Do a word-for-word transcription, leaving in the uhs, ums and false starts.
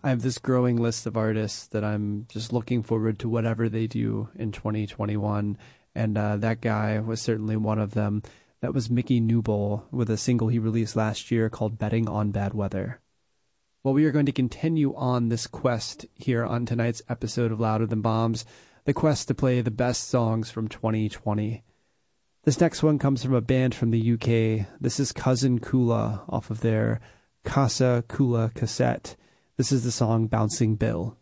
I have this growing list of artists that I'm just looking forward to whatever they do in twenty twenty-one. And uh, that guy was certainly one of them. That was Mickey Newbold with a single he released last year called Betting on Bad Weather. Well, we are going to continue on this quest here on tonight's episode of Louder Than Bombs, the quest to play the best songs from twenty twenty. This next one comes from a band from the U K. This is Cousin Kula off of their Casa Kula cassette. This is the song Bouncing Bill.